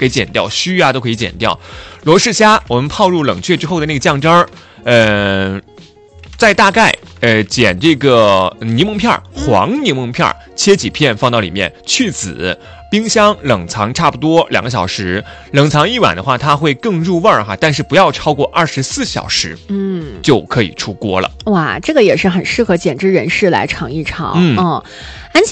给减掉，须啊都可以减掉。罗氏虾我们泡入冷却之后的那个酱汁儿，再大概剪这个柠檬片，黄柠檬片切几片放到里面去籽，冰箱冷藏差不多2个小时，冷藏1晚的话它会更入味儿哈，但是不要超过24小时，就可以出锅了。 哇，这个也是很适合减脂人士来尝一尝。